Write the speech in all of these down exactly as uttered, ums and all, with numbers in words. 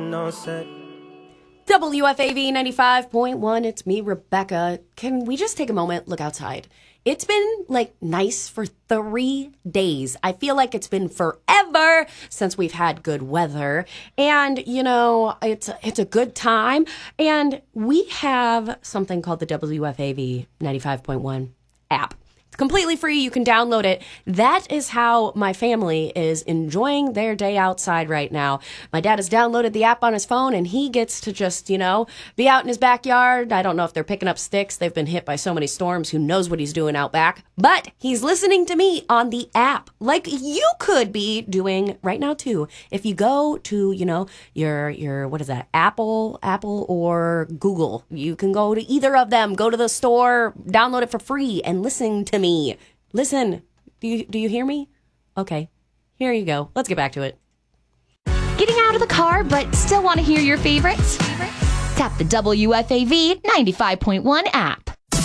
no set. W F A V ninety-five point one, it's me, Rebecca. Can we just take a moment, look outside? It's been, like, nice for three days. I feel like it's been forever since we've had good weather. And, you know, it's, it's a good time. And we have something called the W F A V ninety-five point one app. It's completely free. You can download it. That is how my family is enjoying their day outside right now. My dad has downloaded the app on his phone, and he gets to just, you know, be out in his backyard. I don't know if they're picking up sticks. They've been hit by so many storms. Who knows what he's doing out back? But he's listening to me on the app, like you could be doing right now, too. If you go to, you know, your, your what is that, Apple, Apple or Google, you can go to either of them. Go to the store, download it for free, and listen to me. Listen, do you do you hear me? Okay, here you go. Let's get back to it. Getting out of the car but still want to hear your favorites? Tap the W F A V ninety-five point one app.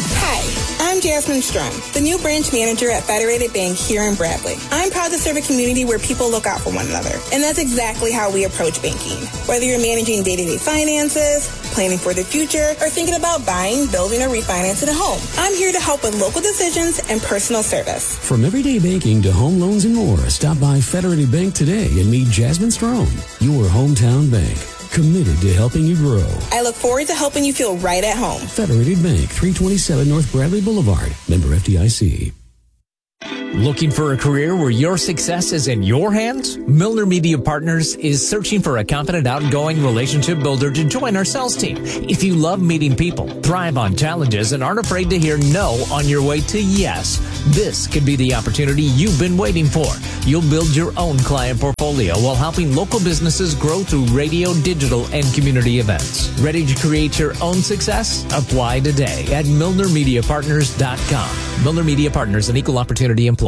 Hi, I'm Jasmine Strum, the new branch manager at Federated Bank here in Bradley. I'm proud to serve a community where people look out for one another, and that's exactly how we approach banking. Whether you're managing day-to-day finances, planning for the future, or thinking about buying, building, or refinancing a home, I'm here to help with local decisions and personal service. From everyday banking to home loans and more, stop by Federated Bank today and meet Jasmine Strom, your hometown bank. Committed to helping you grow. I look forward to helping you feel right at home. Federated Bank, three twenty-seven North Bradley Boulevard. Member F D I C. Looking for a career where your success is in your hands? Milner Media Partners is searching for a confident, outgoing relationship builder to join our sales team. If you love meeting people, thrive on challenges, and aren't afraid to hear no on your way to yes, this could be the opportunity you've been waiting for. You'll build your own client portfolio while helping local businesses grow through radio, digital, and community events. Ready to create your own success? Apply today at milner media partners dot com. Milner Media Partners, an equal opportunity employer.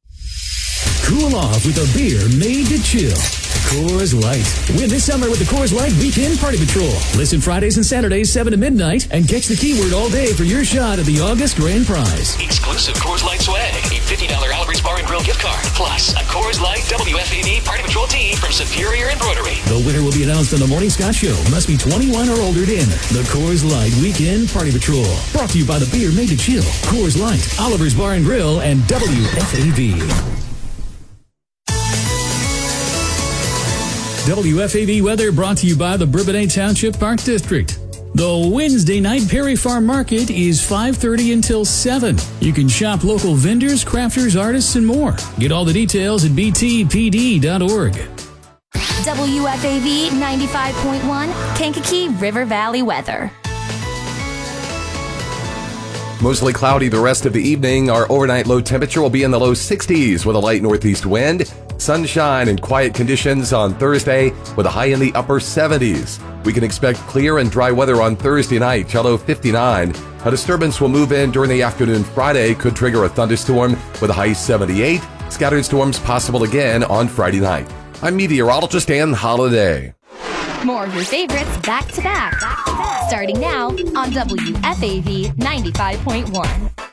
Cool off with a beer made to chill. Coors Light. Win this summer with the Coors Light Weekend Party Patrol. Listen Fridays and Saturdays, seven to midnight, and catch the keyword all day for your shot at the August grand prize. Exclusive Coors Light swag, a fifty dollars Oliver's Bar and Grill gift card, plus a Coors Light W F A V Party Patrol tee from Superior Embroidery. The winner will be announced on the Morning Scott Show. Must be twenty-one or older to enter. The Coors Light Weekend Party Patrol. Brought to you by the beer made to chill. Coors Light, Oliver's Bar and Grill, and W F A V. W F A V weather brought to you by the Bourbonnais Township Park District. The Wednesday night Perry Farm Market is five thirty until seven. You can shop local vendors, crafters, artists, and more. Get all the details at b t p d dot org. W F A V ninety-five point one, Kankakee River Valley weather. Mostly cloudy the rest of the evening. Our overnight low temperature will be in the low sixties with a light northeast wind. Sunshine and quiet conditions on Thursday with a high in the upper seventies. We can expect clear and dry weather on Thursday night, low fifty-nine. A disturbance will move in during the afternoon Friday, could trigger a thunderstorm with a high seventy-eight. Scattered storms possible again on Friday night. I'm meteorologist Ann Holiday. More of your favorites back to back. Starting now on W F A V ninety-five point one.